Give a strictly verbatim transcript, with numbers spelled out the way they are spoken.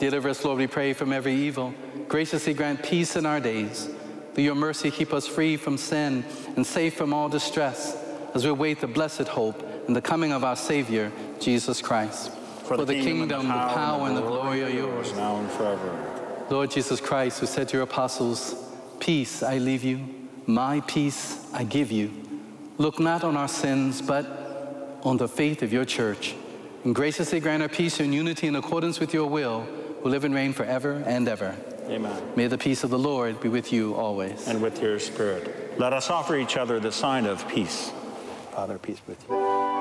Deliver us, Lord, we pray, from every evil. Graciously grant peace in our days. Through your mercy, keep us free from sin and safe from all distress, as we await the blessed hope and the coming of our Savior, Jesus Christ. For, For the, the kingdom, kingdom, the power, and the glory are yours, now and forever. Lord Jesus Christ, who said to your apostles, peace I leave you, my peace I give you. Look not on our sins, but on the faith of your church. And graciously grant our peace and unity in accordance with your will, who live and reign forever and ever. Amen. May the peace of the Lord be with you always. And with your spirit. Let us offer each other the sign of peace. Father, peace with you.